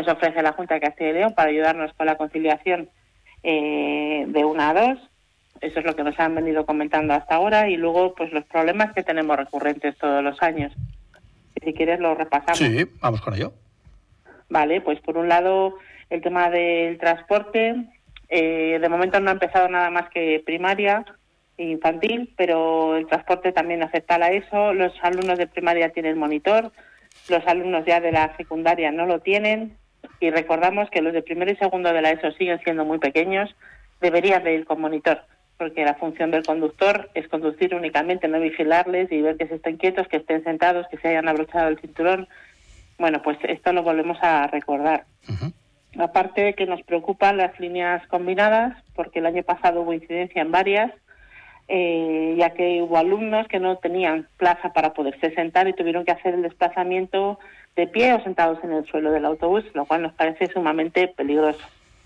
nos ofrece la Junta de Castilla y León para ayudarnos con la conciliación de 1 a 2. Eso es lo que nos han venido comentando hasta ahora. Y luego, pues los problemas que tenemos recurrentes todos los años. Si quieres lo repasamos. Sí, vamos con ello. Vale, pues por un lado el tema del transporte. De momento no ha empezado nada más que primaria e infantil, pero el transporte también afecta a eso. Los alumnos de primaria tienen monitor, los alumnos ya de la secundaria no lo tienen, y recordamos que los de primero y segundo de la ESO siguen siendo muy pequeños, deberían de ir con monitor, porque la función del conductor es conducir únicamente, no vigilarles y ver que se estén quietos, que estén sentados, que se hayan abrochado el cinturón. Bueno, pues esto lo volvemos a recordar. Uh-huh. Aparte de que nos preocupan las líneas combinadas, porque el año pasado hubo incidencia en varias, ya que hubo alumnos que no tenían plaza para poderse sentar y tuvieron que hacer el desplazamiento de pie o sentados en el suelo del autobús, lo cual nos parece sumamente peligroso.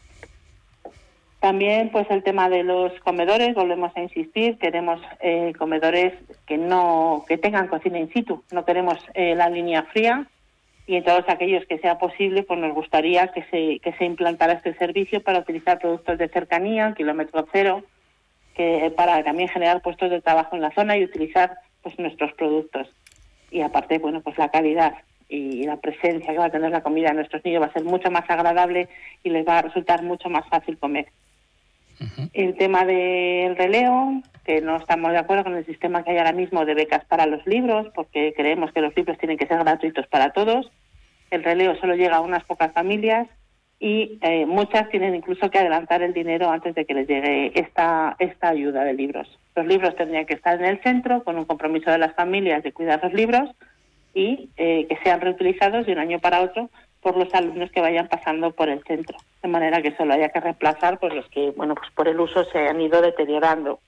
También, pues el tema de los comedores, volvemos a insistir, queremos comedores que tengan cocina in situ, no queremos la línea fría. Y en todos aquellos que sea posible, pues nos gustaría que se implantara este servicio para utilizar productos de cercanía, kilómetro cero, para también generar puestos de trabajo en la zona y utilizar pues nuestros productos. Y aparte, bueno, pues la calidad y la presencia que va a tener la comida de nuestros niños va a ser mucho más agradable y les va a resultar mucho más fácil comer. Uh-huh. El tema del releo, que no estamos de acuerdo con el sistema que hay ahora mismo de becas para los libros, porque creemos que los libros tienen que ser gratuitos para todos. El releo solo llega a unas pocas familias y muchas tienen incluso que adelantar el dinero antes de que les llegue esta ayuda de libros. Los libros tendrían que estar en el centro con un compromiso de las familias de cuidar los libros y que sean reutilizados de un año para otro por los alumnos que vayan pasando por el centro, de manera que solo haya que reemplazar pues los que, bueno, pues por el uso se han ido deteriorando.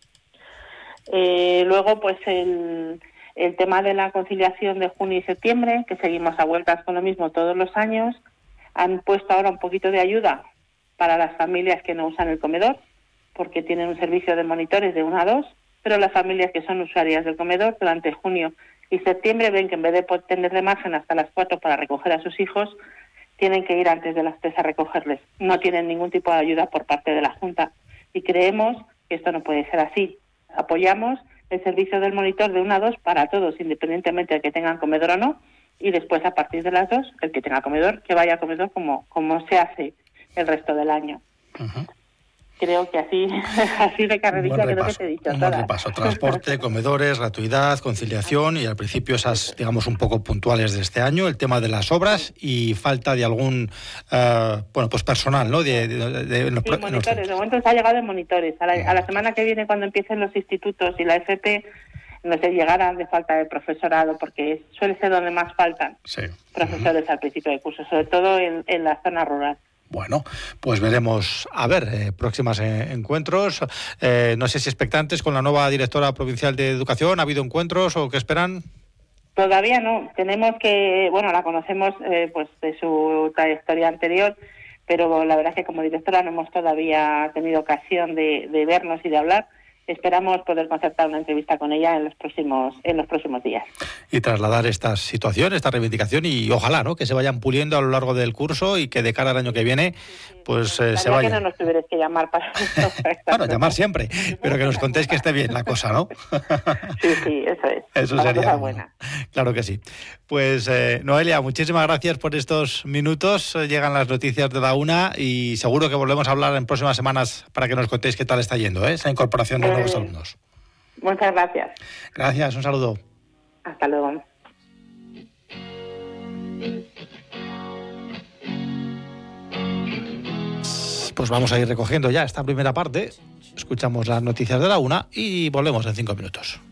Luego, pues el tema de la conciliación de junio y septiembre, que seguimos a vueltas con lo mismo todos los años, han puesto ahora un poquito de ayuda para las familias que no usan el comedor, porque tienen un servicio de monitores de 1 a 2, pero las familias que son usuarias del comedor durante junio y septiembre ven que en vez de tener de margen hasta las 4 para recoger a sus hijos, tienen que ir antes de las 3 a recogerles. No tienen ningún tipo de ayuda por parte de la Junta y creemos que esto no puede ser así. Apoyamos el servicio del monitor de 1 a 2 para todos, independientemente de que tengan comedor o no, y después a partir de las 2, el que tenga comedor, que vaya a comedor como se hace el resto del año. Uh-huh. Creo que así de carrerilla creo que te he dicho. Un buen repaso. Transporte, comedores, gratuidad, conciliación y al principio esas, digamos, un poco puntuales de este año, el tema de las obras y falta de algún, pues personal, ¿no? Sí, monitores. De momento se ha llegado en monitores. A la semana que viene, cuando empiecen los institutos y la FP, no se llegarán de falta de profesorado, porque suele ser donde más faltan profesores al principio de curso, sobre todo en la zona rural. Bueno, pues veremos, a ver, próximos encuentros. No sé si expectantes con la nueva directora provincial de Educación. ¿Ha habido encuentros o qué esperan? Todavía no. Tenemos que, la conocemos pues de su trayectoria anterior, pero la verdad es que como directora no hemos todavía tenido ocasión de vernos y de hablar. Esperamos poder concertar una entrevista con ella en los próximos días. Y trasladar esta situación, esta reivindicación y ojalá, ¿no?, que se vayan puliendo a lo largo del curso y que de cara al año que viene pues se vayan. Que no nos tuvierais que llamar para esto. Bueno, llamar siempre, pero que nos contéis que esté bien la cosa, ¿no? Sí, eso es. Eso para sería cosa buena. Claro que sí. Pues Noelia, muchísimas gracias por estos minutos. Llegan las noticias de la una y seguro que volvemos a hablar en próximas semanas para que nos contéis qué tal está yendo, esa incorporación de nuevos alumnos. Muchas gracias. Gracias, un saludo. Hasta luego. Pues vamos a ir recogiendo ya esta primera parte. Escuchamos las noticias de la una y volvemos en 5 minutos.